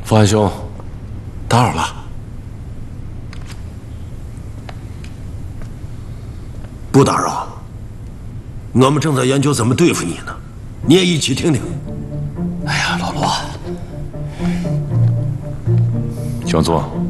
方案兄，打扰了。 不打扰，我们正在研究怎么对付你呢，你也一起听听。 哎呀，老罗，江总。